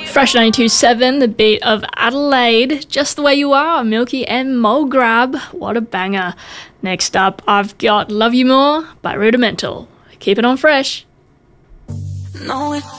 Fresh 92.7, the beat of Adelaide, Just the Way You Are, Milky and Mulgrab. What a banger. Next up, I've got Love You More by Rudimental. Keep it on Fresh. No,